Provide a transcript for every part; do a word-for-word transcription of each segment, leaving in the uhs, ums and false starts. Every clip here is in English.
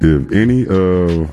if any of,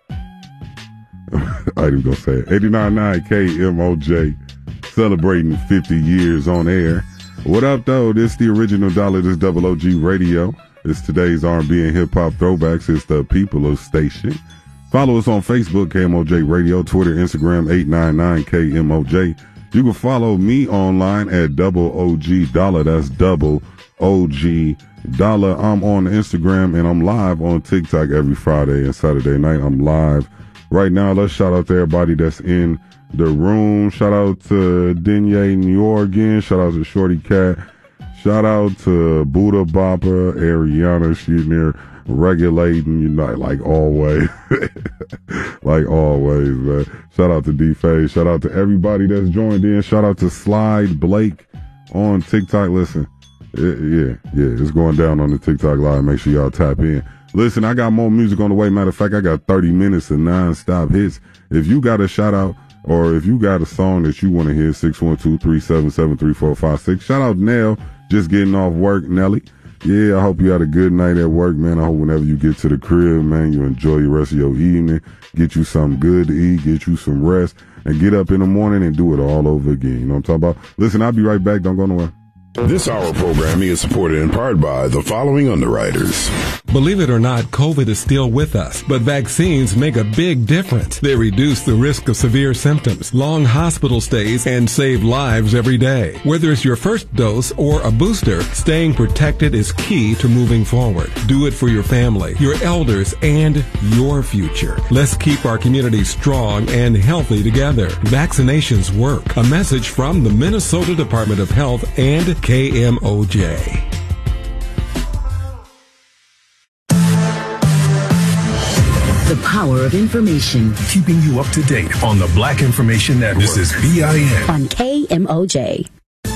I ain't even gonna say it, eighty-nine point nine K M O J celebrating fifty years on air. What up, though? This the original Dollar, this Double O G Radio. It's today's R and B and hip-hop throwbacks. It's the People of Station. Follow us on Facebook, K M O J Radio, Twitter, Instagram, eight nine nine K M O J. You can follow me online at Double O G Dollar. That's Double O G Dollar. I'm on Instagram and I'm live on TikTok every Friday and Saturday night. I'm live right now. Let's shout out to everybody that's in the room. Shout out to Denye New Orleans. Shout out to Shorty Cat. Shout out to Buddha Bopper, Ariana. She's near regulating, you know, like always. like always, man. Shout out to D-Faze. Shout out to everybody that's joined in. Shout out to Slide Blake on TikTok. Listen, it, yeah, yeah, it's going down on the TikTok live. Make sure y'all tap in. Listen, I got more music on the way. Matter of fact, I got thirty minutes of non-stop hits. If you got a shout out, or if you got a song that you want to hear, six one two, three seven seven, three four five six. Shout out Nell, just getting off work, Nelly. Yeah, I hope you had a good night at work, man. I hope whenever you get to the crib, man, you enjoy the rest of your evening. Get you something good to eat, get you some rest, and get up in the morning and do it all over again. You know what I'm talking about? Listen, I'll be right back. Don't go nowhere. This hour programming is supported in part by the following underwriters. Believe it or not, COVID is still with us, but vaccines make a big difference. They reduce the risk of severe symptoms, long hospital stays, and save lives every day. Whether it's your first dose or a booster, staying protected is key to moving forward. Do it for your family, your elders, and your future. Let's keep our community strong and healthy together. Vaccinations work. A message from the Minnesota Department of Health and K M O J. The power of information. Keeping you up to date on the Black Information Network. This is B I N. On K M O J.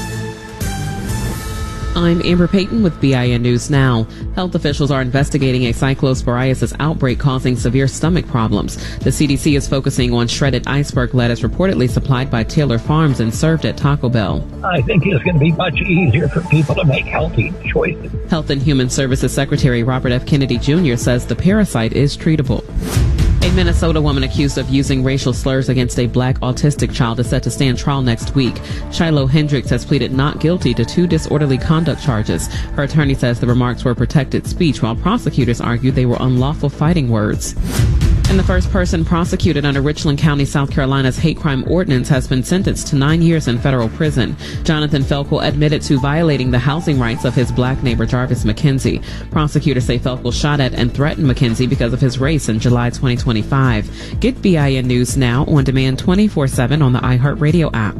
I'm Amber Payton with B I N News Now. Health officials are investigating a cyclosporiasis outbreak causing severe stomach problems. The C D C is focusing on shredded iceberg lettuce reportedly supplied by Taylor Farms and served at Taco Bell. I think it's going to be much easier for people to make healthy choices. Health and Human Services Secretary Robert F. Kennedy Junior says the parasite is treatable. A Minnesota woman accused of using racial slurs against a black autistic child is set to stand trial next week. Shiloh Hendricks has pleaded not guilty to two disorderly conduct charges. Her attorney says the remarks were protected speech, while prosecutors argue they were unlawful fighting words. And the first person prosecuted under Richland County, South Carolina's hate crime ordinance has been sentenced to nine years in federal prison. Jonathan Felkel admitted to violating the housing rights of his black neighbor Jarvis McKenzie. Prosecutors say Felkel shot at and threatened McKenzie because of his race in July twenty twenty-five. Get B I N News Now on demand twenty-four seven on the iHeartRadio app.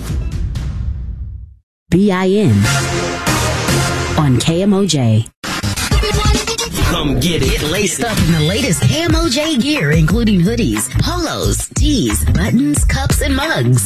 B I N on K M O J. Come get it. Get laced up in the latest K M O J gear, including hoodies, polos, tees, buttons, cups, and mugs.